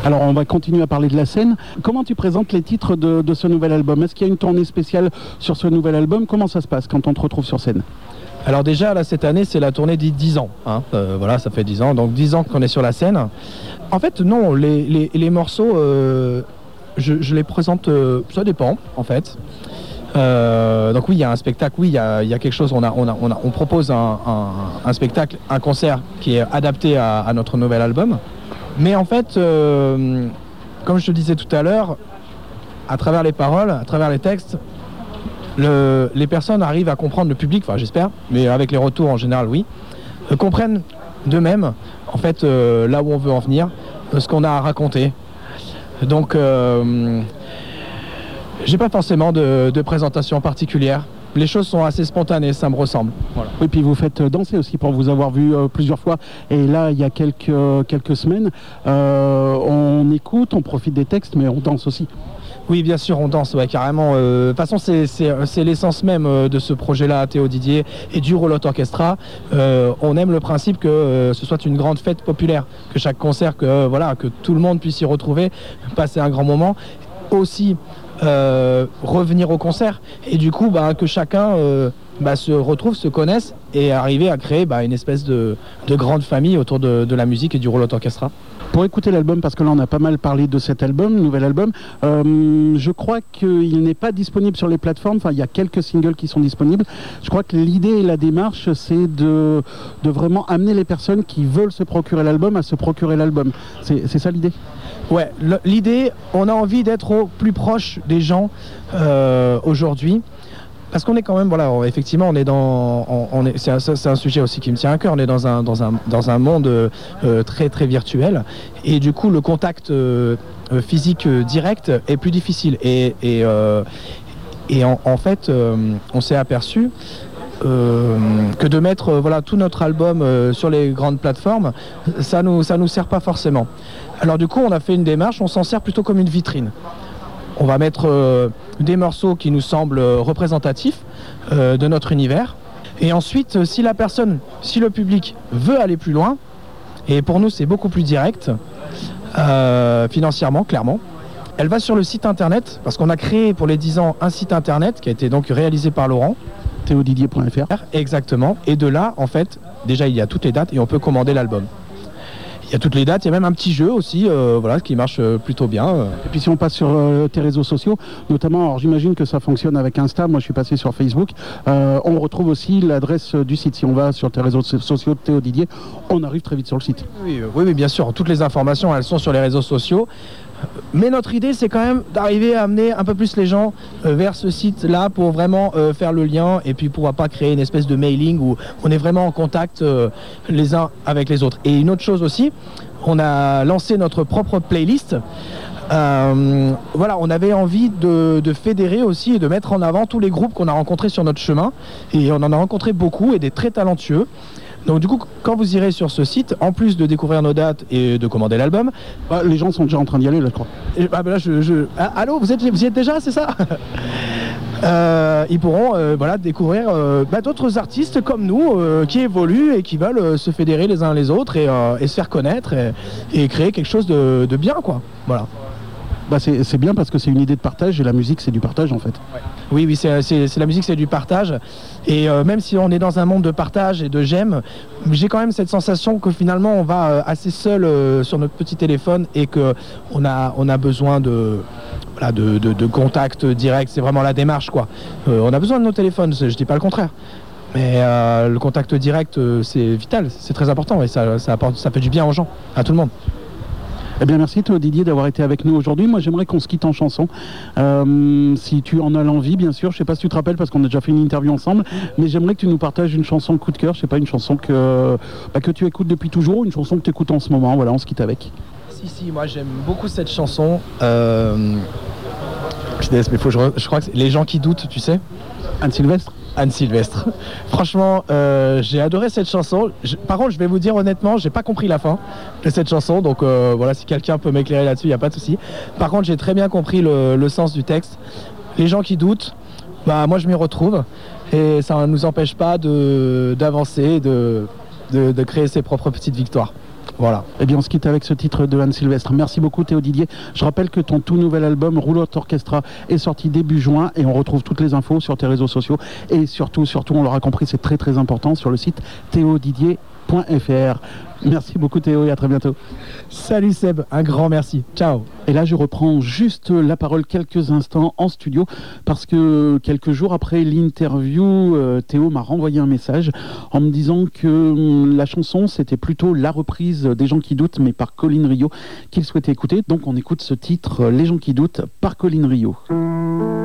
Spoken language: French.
Alors on va continuer à parler de la scène. Comment tu présentes les titres de ce nouvel album? Est-ce qu'il y a une tournée spéciale sur ce nouvel album? Comment ça se passe quand on te retrouve sur scène? Alors déjà, là, cette année, c'est la tournée des 10 ans. Hein. Voilà, ça fait 10 ans. Donc 10 ans qu'on est sur la scène. En fait, non, les morceaux, je les présente, ça dépend, en fait. Donc oui, il y a un spectacle, oui, il y a quelque chose, on propose un spectacle, un concert qui est adapté à notre nouvel album. Mais en fait, comme je te disais tout à l'heure, à travers les paroles, à travers les textes, les personnes arrivent à comprendre, le public, enfin j'espère, mais avec les retours en général, oui, comprennent d'eux-mêmes, en fait, là où on veut en venir, ce qu'on a à raconter. Donc, j'ai pas forcément de présentation particulière. Les choses sont assez spontanées, ça me ressemble. Voilà. Oui, puis vous faites danser aussi pour vous avoir vu plusieurs fois. Et là, il y a quelques semaines, on écoute, on profite des textes, mais on danse aussi. Oui, bien sûr, on danse, ouais, carrément. De toute façon, c'est l'essence même de ce projet-là, Théo Didier, et du Roulotte Orchestra. On aime le principe que ce soit une grande fête populaire, que chaque concert, que tout le monde puisse y retrouver, passer un grand moment. Aussi, revenir au concert. Et du coup, que chacun se retrouve, se connaisse et arriver à créer une espèce de grande famille autour de la musique et du Roulotte Orchestra. Pour écouter l'album, parce que là on a pas mal parlé de cet album, nouvel album, je crois qu'il n'est pas disponible sur les plateformes, enfin il y a quelques singles qui sont disponibles. Je crois que l'idée et la démarche c'est de vraiment amener les personnes qui veulent se procurer l'album à se procurer l'album. C'est ça l'idée? Ouais, l'idée, on a envie d'être au plus proche des gens aujourd'hui. Parce qu'on est quand même, effectivement, c'est un sujet aussi qui me tient à cœur. On est dans un monde très très virtuel, et du coup le contact physique direct est plus difficile. Et en fait, on s'est aperçu que de mettre tout notre album sur les grandes plateformes, ça nous sert pas forcément. Alors du coup, on a fait une démarche, on s'en sert plutôt comme une vitrine. On va mettre des morceaux qui nous semblent représentatifs de notre univers. Et ensuite, si le public veut aller plus loin, et pour nous c'est beaucoup plus direct, financièrement, clairement, elle va sur le site internet, parce qu'on a créé pour les 10 ans un site internet qui a été donc réalisé par Laurent. Théodidier.fr. Exactement. Et de là, en fait, déjà il y a toutes les dates et on peut commander l'album. Il y a toutes les dates, il y a même un petit jeu aussi, qui marche plutôt bien. Et puis si on passe sur tes réseaux sociaux, notamment, alors j'imagine que ça fonctionne avec Insta, moi je suis passé sur Facebook, on retrouve aussi l'adresse du site. Si on va sur tes réseaux sociaux de Théo Didier, on arrive très vite sur le site. Oui, bien sûr, toutes les informations, elles sont sur les réseaux sociaux. Mais notre idée, c'est quand même d'arriver à amener un peu plus les gens vers ce site-là pour vraiment faire le lien et puis pourquoi pas créer une espèce de mailing où on est vraiment en contact les uns avec les autres. Et une autre chose aussi, on a lancé notre propre playlist. On avait envie de fédérer aussi et de mettre en avant tous les groupes qu'on a rencontrés sur notre chemin. Et on en a rencontré beaucoup et des très talentueux. Donc du coup, quand vous irez sur ce site, en plus de découvrir nos dates et de commander l'album... les gens sont déjà en train d'y aller, là, je crois. Allô, vous y êtes déjà, c'est ça? Ils pourront découvrir d'autres artistes comme nous qui évoluent et qui veulent se fédérer les uns les autres et se faire connaître et créer quelque chose de bien, quoi. Voilà. C'est bien parce que c'est une idée de partage et la musique c'est du partage en fait. Ouais. Oui, c'est la musique, c'est du partage. Et même si on est dans un monde de partage et de j'aime, j'ai quand même cette sensation que finalement on va assez seul sur notre petit téléphone et qu'on a besoin de contact direct. C'est vraiment la démarche, quoi. On a besoin de nos téléphones, je dis pas le contraire. Mais le contact direct, c'est vital, c'est très important et ça fait du bien aux gens, à tout le monde. Eh bien merci toi Didier d'avoir été avec nous aujourd'hui. Moi j'aimerais qu'on se quitte en chanson. Si tu en as l'envie bien sûr, je sais pas si tu te rappelles parce qu'on a déjà fait une interview ensemble, mais j'aimerais que tu nous partages une chanson coup de cœur, je sais pas, une chanson que tu écoutes depuis toujours, une chanson que tu écoutes en ce moment, voilà, on se quitte avec. Si, moi j'aime beaucoup cette chanson. Mais je crois que c'est Les gens qui doutent, tu sais. Anne Sylvestre. Anne Sylvestre. Franchement, j'ai adoré cette chanson. Par contre, je vais vous dire honnêtement, j'ai pas compris la fin de cette chanson. Donc si quelqu'un peut m'éclairer là-dessus, il n'y a pas de souci. Par contre, j'ai très bien compris le sens du texte. Les gens qui doutent, moi je m'y retrouve. Et ça ne nous empêche pas d'avancer, de créer ses propres petites victoires. Voilà. Eh bien, on se quitte avec ce titre de Anne Sylvestre. Merci beaucoup Théo Didier. Je rappelle que ton tout nouvel album Roulotte Orchestra est sorti début juin et on retrouve toutes les infos sur tes réseaux sociaux et surtout, on l'aura compris, c'est très très important sur le site théodidier.fr. Merci beaucoup Théo et à très bientôt. Salut Seb, un grand merci. Ciao. Et là, je reprends juste la parole quelques instants en studio parce que quelques jours après l'interview, Théo m'a renvoyé un message en me disant que la chanson, c'était plutôt la reprise des gens qui doutent, mais par Colline Rio qu'il souhaitait écouter. Donc on écoute ce titre, Les gens qui doutent, par Colline Rio.